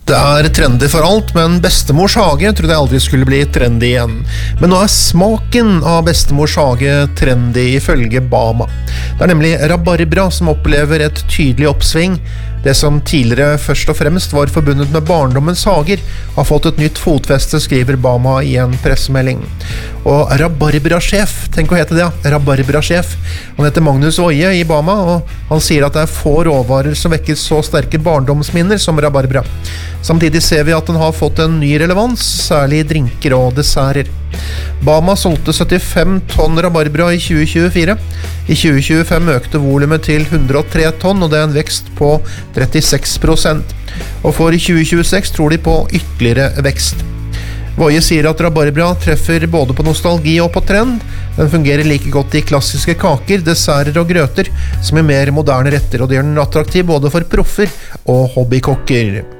Det trendy for alt, men bestemors hage trodde jeg aldri skulle bli trendy igjen. Men nå smaken av bestemors hage trendy ifølge Bama. Det nemlig rabarbra som opplever et tydelig oppsving. Det som tidligere først og fremst var forbundet med barndommens hager, har fått et nytt fotfeste, skriver Bama i en pressemelding. Og rabarbra-sjef, tenk å hete det, rabarbra-sjef. Han heter Magnus Woie i Bama, og han sier at det få råvarer som vekker så sterke barndomsminner som rabarbra. Samtidig ser vi at den har fått en ny relevans, særlig i drinker og desserter. Bama solgte 75 tonn rabarbra i 2024. I 2025 økte volumet til 103 tonn, og det en vekst på 36%. Og for 2026 tror de på ytterligere vekst. Woie sier at rabarbra treffer både på nostalgi og på trend. Den fungerer like godt i klassiske kaker, desserter og grøter, som i mer moderne retter, og det gjør den attraktiv både for proffer og hobbykokker.